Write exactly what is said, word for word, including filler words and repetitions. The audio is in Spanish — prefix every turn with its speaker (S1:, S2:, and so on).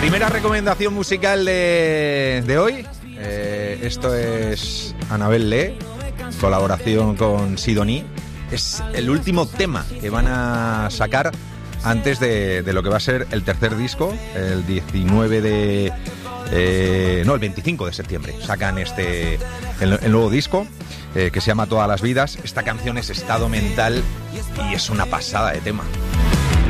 S1: Primera recomendación musical de, de hoy. Eh, esto es Anabel Lee, colaboración con Sidoní. Es el último tema que van a sacar antes de, de lo que va a ser el tercer disco, el diecinueve de... Eh, no, el veinticinco de septiembre sacan este el, el nuevo disco eh, que se llama Todas las vidas. Esta canción es estado mental y es una pasada de tema.